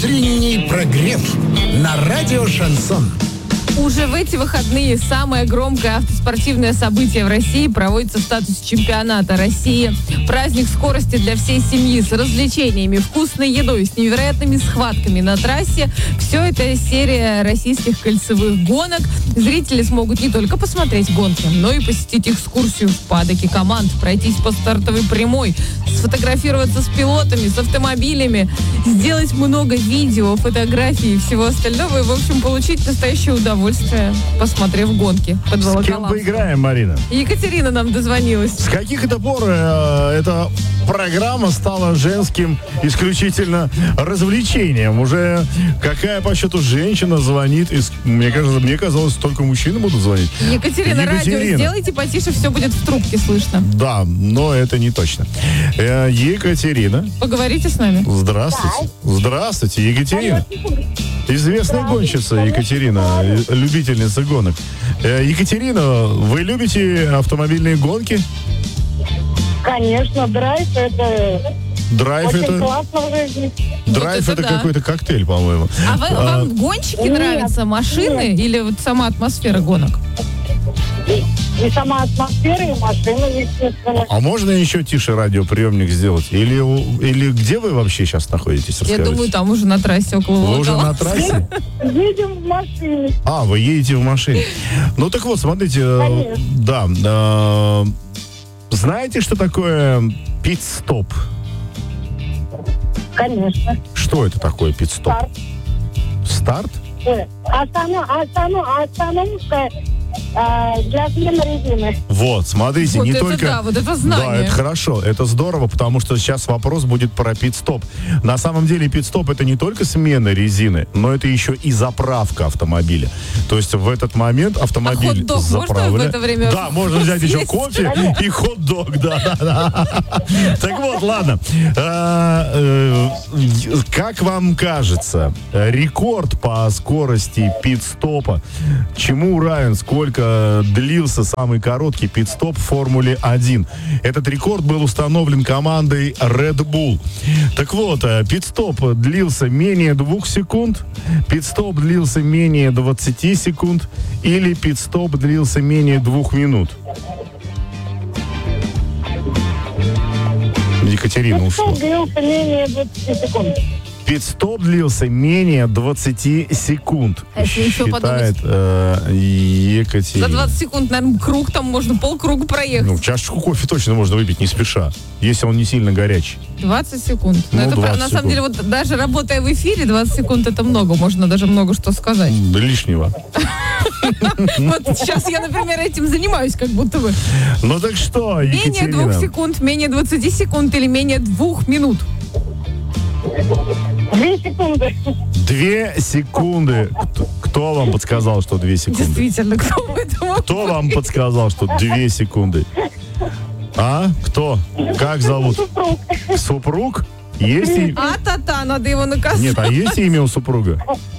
Утренний прогрев на радио «Шансон». Уже в эти выходные самое громкое автоспортивное событие в России проводится в статусе чемпионата России. Праздник скорости для всей семьи с развлечениями, вкусной едой, с невероятными схватками на трассе. Все это серия российских кольцевых гонок. Зрители смогут не только посмотреть гонки, но и посетить экскурсию в падоке команд, пройтись по стартовой прямой, сфотографироваться с пилотами, с автомобилями, сделать много видео, фотографий и всего остального. И, в общем, получить настоящее удовольствие, посмотрев гонки под С кем Волоколамском. поиграем, Марина? Екатерина нам дозвонилась. С каких это пор эта программа стала женским исключительно развлечением? Уже какая по счету женщина звонит? Мне казалось, только мужчины будут звонить. Екатерина, радио сделайте потише, все будет в трубке слышно. Да, но это не точно. Екатерина. Поговорите с нами. Здравствуйте. Здравствуйте, Екатерина. Известная гонщица Екатерина, любительница гонок. Екатерина, вы любите автомобильные гонки? Конечно, драйв это Драйв очень это... классно в жизни. Драйв Вот это это да. какой-то коктейль, по-моему. А вам гонщики Нет, нравятся, машины нет. или вот сама атмосфера гонок? И сама атмосфера, и машина, естественно. А можно еще тише радиоприемник сделать? Или где вы вообще сейчас находитесь? Я Расскажите. думаю, там уже на трассе около Вы уже на Волоколамска. трассе? Едем в машине. А, вы едете в машине. Ну так вот, смотрите. Конечно. Да. Знаете, что такое пит-стоп? Конечно. Что это такое пит-стоп? Старт. Старт? Остановка для смены резины. Вот, смотрите, Вот не это только... да, вот это знание. Да, это хорошо, это здорово, потому что сейчас вопрос будет про пит-стоп. На самом деле пит-стоп это не только смена резины, но это еще и заправка автомобиля. То есть в этот момент автомобиль хот-дог можно заправляют. в это время Да, можно взять еще съесть? кофе и хот-дог, да. Так вот, ладно. Как вам кажется, рекорд по скорости пит-стопа чему равен, сколько длился самый короткий пит-стоп в Формуле 1? Этот рекорд был установлен командой Red Bull. Так вот, пит-стоп длился менее 2 секунд, пит-стоп длился менее 20 секунд или пит-стоп длился менее 2 минут? Екатерина ушла. Пит-стоп длился менее 20 секунд. Пит-стоп длился менее 20 секунд. А если еще считает Екатерина. За 20 секунд, наверное, круг там можно полкруга проехать. Ну, чашечку кофе точно можно выпить не спеша, если он не сильно горячий. 20 секунд. Ну, Но это 20 на самом секунд. деле, вот даже работая в эфире, 20 секунд это много. Можно даже много что сказать. Лишнего. Вот сейчас я, например, этим занимаюсь, как будто бы. Ну так что, Менее 2 Екатерина? секунд, менее 20 секунд или менее 2 минут. 2 секунды. 2 секунды. Кто вам подсказал, что 2 секунды? Действительно, кто в этом? Кто вам подсказал, что 2 секунды? А? Кто? Как зовут? Супруг. Супруг? Есть имя? А-та-та, надо его наказать. Нет, а есть имя у супруга?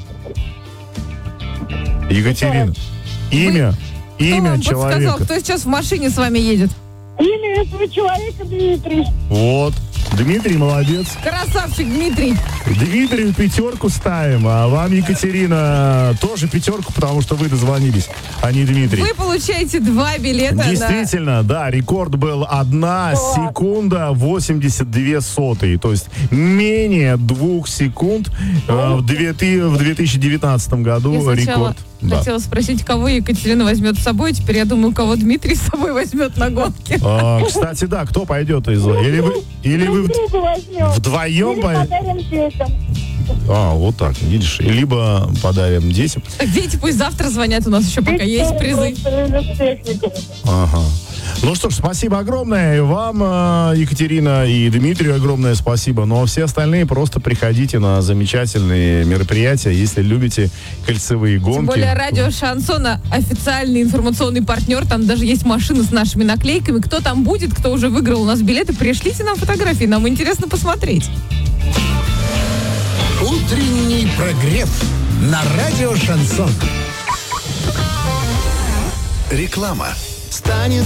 Екатерина. Имя? Кто Имя вам подсказал, человека. кто сейчас в машине с вами едет? Имя этого человека Дмитрий. Вот. Дмитрий молодец. Красавчик Дмитрий. Дмитрию 5 ставим, а вам, Екатерина, тоже 5, потому что вы дозвонились, а не Дмитрий. Вы получаете 2 билета Действительно, да, рекорд был 1 секунда 82 сотые, то есть менее 2 секунд в 2019 году Я сначала рекорд. Да. хотела спросить, кого Екатерина возьмет с собой. Теперь я думаю, кого Дмитрий с собой возьмет на гонке. Кстати, да, кто пойдет из вас? Или вы Друг друга возьмем. вдвоем Или пойдете? подарим детям. Вот так, видишь. Либо подарим детям. Так дети пусть завтра звонят, у нас еще пока есть призы. Просто любят технику. Ага. Ну что ж, спасибо огромное и вам, Екатерина, и Дмитрию огромное спасибо. Ну а все остальные просто приходите на замечательные мероприятия, если любите кольцевые гонки. Тем более радио Шансона официальный информационный партнер. Там даже есть машина с нашими наклейками. Кто там будет, кто уже выиграл у нас билеты, пришлите нам фотографии. Нам интересно посмотреть. Утренний прогрев на радио «Шансон». Реклама. Станет